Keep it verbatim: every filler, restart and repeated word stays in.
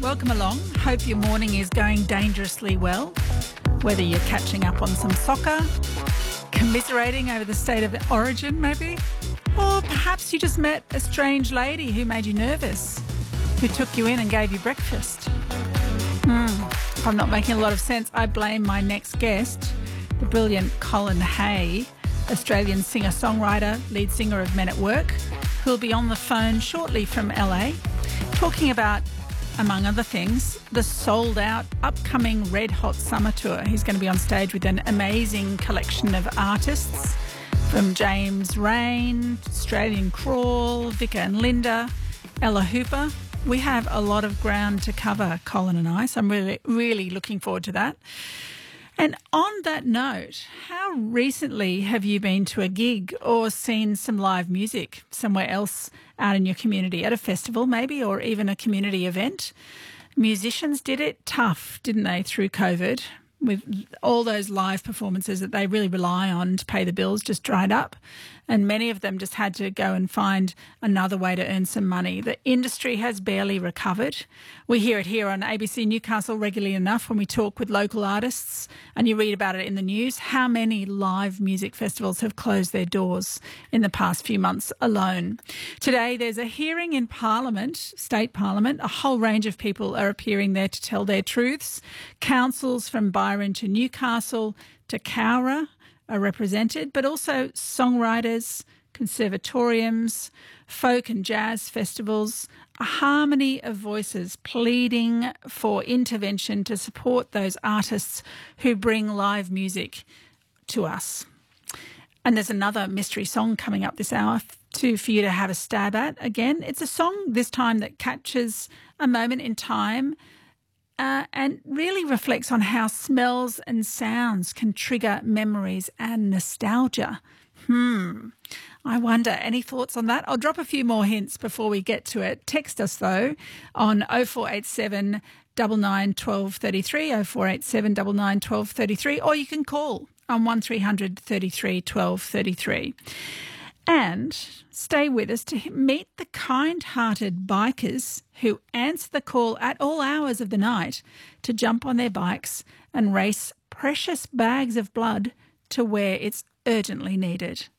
welcome along. Hope your morning is going dangerously well. Whether you're catching up on some soccer, commiserating over the state of origin maybe, or perhaps you just met a strange lady who made you nervous, who took you in and gave you breakfast. Hmm. If I'm not making a lot of sense, I blame my next guest, the brilliant Colin Hay, Australian singer-songwriter, lead singer of Men at Work, who'll be on the phone shortly from L A, talking about, among other things, the sold-out upcoming Red Hot Summer Tour. He's going to be on stage with an amazing collection of artists, from James Rain, Australian Crawl, Vika and Linda, Ella Hooper. We have a lot of ground to cover, Colin and I, so I'm really, really looking forward to that. And on that note, how recently have you been to a gig or seen some live music somewhere else out in your community, at a festival maybe, or even a community event? Musicians did it tough, didn't they, through COVID, with all those live performances that they really rely on to pay the bills just dried up. And many of them just had to go and find another way to earn some money. The industry has barely recovered. We hear it here on A B C Newcastle regularly enough when we talk with local artists, and you read about it in the news, how many live music festivals have closed their doors in the past few months alone. Today, there's a hearing in Parliament, State Parliament. A whole range of people are appearing there to tell their truths. Councils from Byron to Newcastle to Cowra are represented, but also songwriters, conservatoriums, folk and jazz festivals, a harmony of voices pleading for intervention to support those artists who bring live music to us. And there's another mystery song coming up this hour too for you to have a stab at. Again, it's a song this time that captures a moment in time Uh, and really reflects on how smells and sounds can trigger memories and nostalgia. Hmm. I wonder, any thoughts on that? I'll drop a few more hints before we get to it. Text us, though, on oh four eight seven, nine nine, one two three three, oh four eight seven, nine nine, one two three three, or you can call on one three hundred, thirty-three, twelve thirty-three. And stay with us to meet the kind-hearted bikers who answer the call at all hours of the night to jump on their bikes and race precious bags of blood to where it's urgently needed.